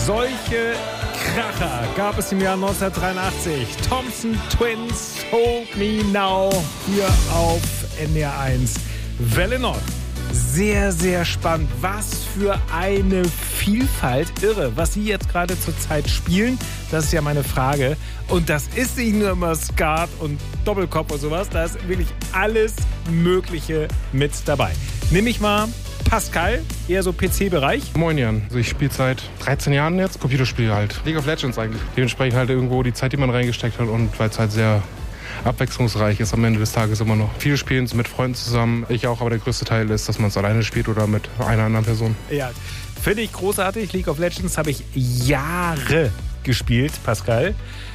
Solche Kracher gab es im Jahr 1983. Thompson Twins, Hold Me Now, hier auf NDR 1 Welle Nord. Sehr, sehr spannend. Was für eine Vielfalt. Irre, was Sie jetzt gerade zur Zeit spielen, das ist ja meine Frage. Und das ist nicht nur immer Skat und Doppelkopf und sowas. Da ist wirklich alles Mögliche mit dabei. Nimm ich mal Pascal, eher so PC-Bereich. Moin Jan, also ich spiele seit 13 Jahren jetzt Computerspiele halt. League of Legends eigentlich. Dementsprechend halt irgendwo die Zeit, die man reingesteckt hat und weil es halt sehr abwechslungsreich ist am Ende des Tages immer noch. Viele spielen es mit Freunden zusammen, ich auch, aber der größte Teil ist, dass man es alleine spielt oder mit einer anderen Person. Ja, finde ich großartig. League of Legends habe ich Jahre gespielt, Pascal.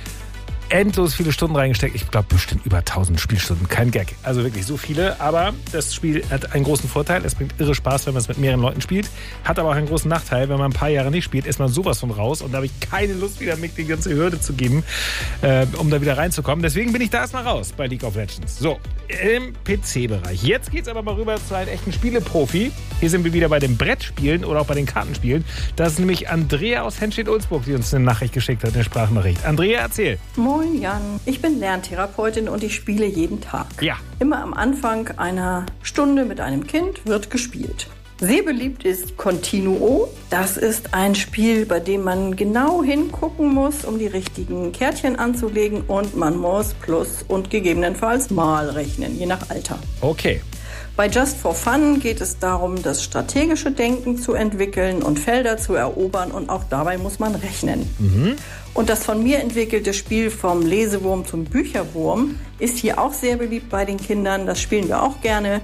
Endlos viele Stunden reingesteckt. Ich glaube bestimmt über 1000 Spielstunden. Kein Gag. Also wirklich so viele. Aber das Spiel hat einen großen Vorteil. Es bringt irre Spaß, wenn man es mit mehreren Leuten spielt. Hat aber auch einen großen Nachteil. Wenn man ein paar Jahre nicht spielt, ist man sowas von raus. Und da habe ich keine Lust, wieder mir die ganze Hürde zu geben, um da wieder reinzukommen. Deswegen bin ich da erstmal raus bei League of Legends. So, im PC-Bereich. Jetzt geht es aber mal rüber zu einem echten Spieleprofi. Hier sind wir wieder bei den Brettspielen oder auch bei den Kartenspielen. Das ist nämlich Andrea aus Henstedt-Ulzburg, die uns eine Nachricht geschickt hat, eine Sprachnachricht. Andrea, erzähl. Moin Jan, ich bin Lerntherapeutin und ich spiele jeden Tag. Ja. Immer am Anfang einer Stunde mit einem Kind wird gespielt. Sehr beliebt ist Continuo. Das ist ein Spiel, bei dem man genau hingucken muss, um die richtigen Kärtchen anzulegen und man muss Plus und gegebenenfalls Mal rechnen, je nach Alter. Okay. Bei Just for Fun geht es darum, das strategische Denken zu entwickeln und Felder zu erobern und auch dabei muss man rechnen. Und das von mir entwickelte Spiel vom Lesewurm zum Bücherwurm ist hier auch sehr beliebt bei den Kindern. Das spielen wir auch gerne.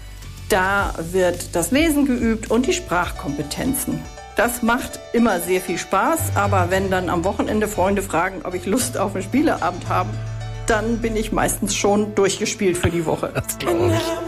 Da wird das Lesen geübt und die Sprachkompetenzen. Das macht immer sehr viel Spaß, aber wenn dann am Wochenende Freunde fragen, ob ich Lust auf einen Spieleabend habe, dann bin ich meistens schon durchgespielt für die Woche. Das glaube ich.